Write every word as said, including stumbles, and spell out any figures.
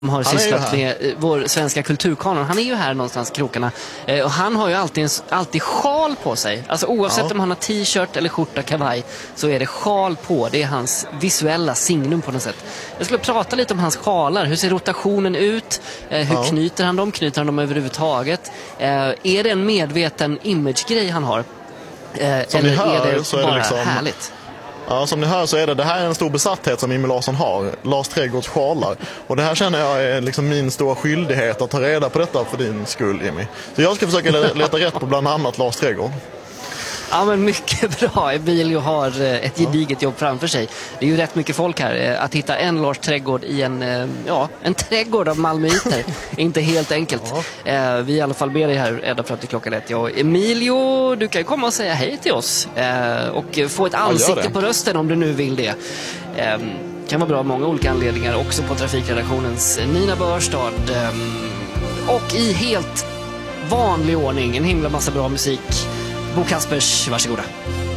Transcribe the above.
har sysslat med vår svenska kulturkanon. Han är ju här någonstans i krokarna. Eh, och han har ju alltid, en, alltid sjal på sig. Alltså oavsett ja. om han har t-shirt eller skjorta, kavaj, så är det sjal på. Det är hans visuella signum på något sätt. Jag skulle prata lite om hans sjalar. Hur ser rotationen ut? Eh, hur ja. knyter han dem? Knyter han dem överhuvudtaget? Eh, är det en medveten image-grej han har? Eh, Som eller ni hör, är det så är bara det liksom... härligt? Ja, som ni hör så är det, det här är en stor besatthet som Jimmy Larsson har, Lars Trädgårds sjalar. Och det här känner jag är liksom min stora skyldighet att ta reda på detta för din skull, Jimmy. Så jag ska försöka leta rätt på bland annat Lars Trädgård. Ja, men mycket bra. Emilio har ett gediget jobb framför sig. Det är ju rätt mycket folk här. Att hitta en Lars Trädgård i en, ja, en trädgård av malmöiter är inte helt enkelt. Ja. Vi i alla fall ber dig här ända fram till klockan ett. Ja, Emilio, du kan komma och säga hej till oss. Och få ett ansikte på rösten om du nu vill det. Det kan vara bra av många olika anledningar. Också på trafikredaktionens Nina Börstad. Och i helt vanlig ordning en himla massa bra musik. Bo Kaspers, varsågoda.